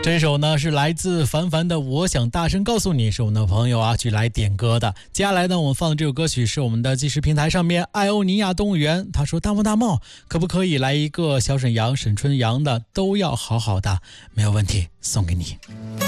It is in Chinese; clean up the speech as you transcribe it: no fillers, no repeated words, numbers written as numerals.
这首呢是来自凡凡的《我想大声告诉你》，是我们的朋友啊去来点歌的。接下来呢，我们放的这首歌曲是我们的即时平台上面艾欧尼亚动物园，他说大梦大梦，可不可以来一个小沈阳、沈春阳的都要好好的？没有问题，送给你。